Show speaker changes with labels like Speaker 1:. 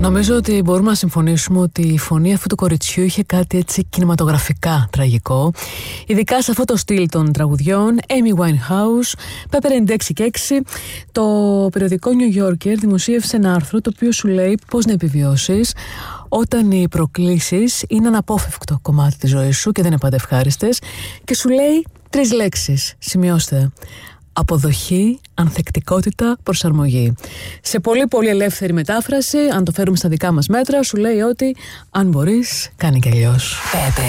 Speaker 1: Νομίζω ότι μπορούμε να συμφωνήσουμε ότι η φωνή αυτού του κοριτσιού είχε κάτι έτσι κινηματογραφικά τραγικό. Ειδικά σε αυτό το στυλ των τραγουδιών. Amy Winehouse, Pepper 96 και 6. Το περιοδικό New Yorker δημοσίευσε ένα άρθρο το οποίο σου λέει πώς να επιβιώσεις όταν οι προκλήσεις είναι αναπόφευκτο κομμάτι της ζωής σου και δεν είναι πάντα ευχάριστες. Και σου λέει 3 λέξεις. Σημειώστε. Αποδοχή, ανθεκτικότητα, προσαρμογή. Σε πολύ πολύ ελεύθερη μετάφραση, αν το φέρουμε στα δικά μας μέτρα, σου λέει ότι αν μπορείς, κάνει κι αλλιώς.